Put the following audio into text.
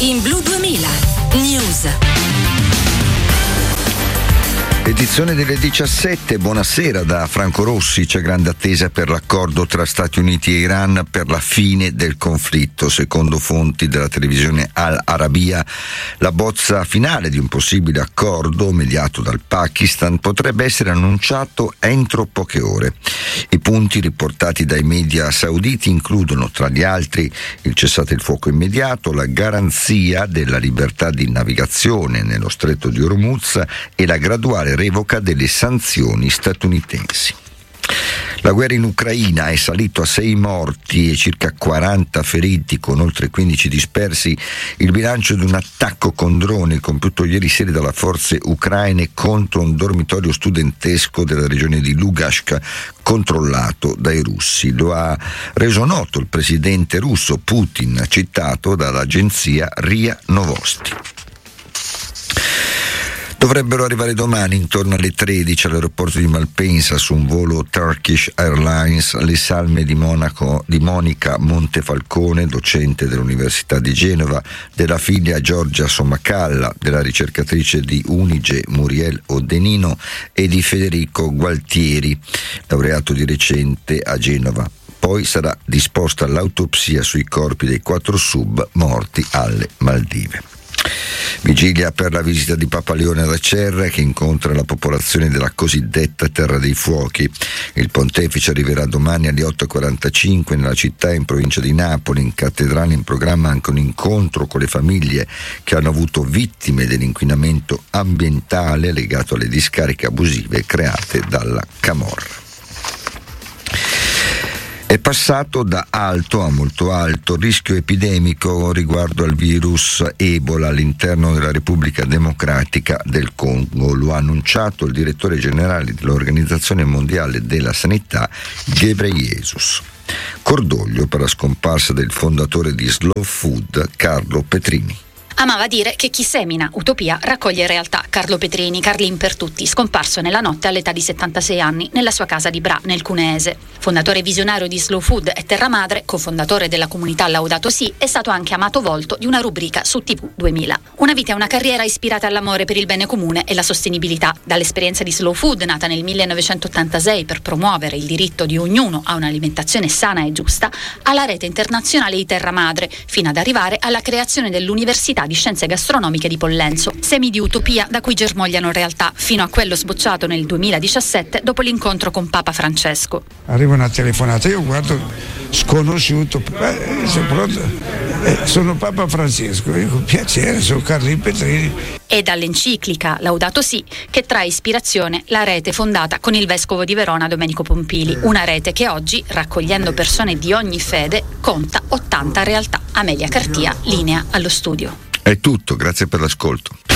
In Blu 2000 News. Edizione delle 17, buonasera da Franco Rossi. C'è grande attesa per l'accordo tra Stati Uniti e Iran per la fine del conflitto. Secondo fonti della televisione Al Arabiya, la bozza finale di un possibile accordo mediato dal Pakistan potrebbe essere annunciato entro poche ore. I punti riportati dai media sauditi includono, tra gli altri, il cessate il fuoco immediato, la garanzia della libertà di navigazione nello stretto di Hormuz e la graduale revoca delle sanzioni statunitensi. La guerra in Ucraina è salito a 6 morti e circa 40 feriti, con oltre 15 dispersi, il bilancio di un attacco con droni compiuto ieri sera dalle forze ucraine contro un dormitorio studentesco della regione di Lugansk controllato dai russi. Lo ha reso noto il presidente russo Putin, citato dall'agenzia RIA Novosti. Dovrebbero arrivare domani intorno alle 13 all'aeroporto di Malpensa su un volo Turkish Airlines le salme di Monica Montefalcone, docente dell'Università di Genova, della figlia Giorgia Sommacalla, della ricercatrice di Unige Muriel Odenino e di Federico Gualtieri, laureato di recente a Genova. Poi sarà disposta l'autopsia sui corpi dei 4 sub morti alle Maldive. Vigilia per la visita di Papa Leone ad Acerra, che incontra la popolazione della cosiddetta Terra dei Fuochi. Il pontefice arriverà domani alle 8:45 nella città in provincia di Napoli. In cattedrale in programma anche un incontro con le famiglie che hanno avuto vittime dell'inquinamento ambientale legato alle discariche abusive create dalla camorra. È passato da alto a molto alto rischio epidemico riguardo al virus Ebola all'interno della Repubblica Democratica del Congo. Lo ha annunciato il direttore generale dell'Organizzazione Mondiale della Sanità, Ghebreyesus. Cordoglio per la scomparsa del fondatore di Slow Food, Carlo Petrini. Amava dire che chi semina utopia raccoglie realtà. Carlo Petrini, Carlin per tutti, scomparso nella notte all'età di 76 anni nella sua casa di Bra, nel Cuneese. Fondatore visionario di Slow Food e Terra Madre, cofondatore della comunità Laudato Si, è stato anche amato volto di una rubrica su TV 2000. Una vita e una carriera ispirate all'amore per il bene comune e la sostenibilità. Dall'esperienza di Slow Food, nata nel 1986 per promuovere il diritto di ognuno a un'alimentazione sana e giusta, alla rete internazionale di Terra Madre, fino ad arrivare alla creazione dell'Università di Scienze Gastronomiche di Pollenzo. Semi di utopia da cui germogliano realtà, fino a quello sbocciato nel 2017 dopo l'incontro con Papa Francesco. Arriva una telefonata, io guardo sconosciuto, sei pronto? Sono Papa Francesco, dico piacere, sono Carlin Petrini. E dall'enciclica Laudato Si che trae ispirazione la rete fondata con il vescovo di Verona Domenico Pompili, una rete che oggi, raccogliendo persone di ogni fede, conta 80 realtà. Amelia Cartia, linea allo studio. È tutto, grazie per l'ascolto.